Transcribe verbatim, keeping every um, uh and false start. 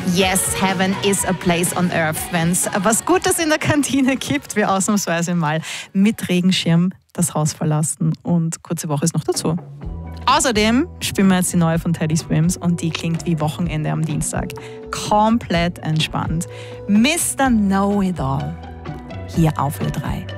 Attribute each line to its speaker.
Speaker 1: Yes, heaven is a place on earth. Wenn es was Gutes in der Kantine gibt, wir ausnahmsweise mal mit Regenschirm das Haus verlassen. Und kurze Woche ist noch dazu. Außerdem spielen wir jetzt die neue von Teddy Swims und die klingt wie Wochenende am Dienstag. Komplett entspannt. Mister Know-It-All. Hier auf Ö drei.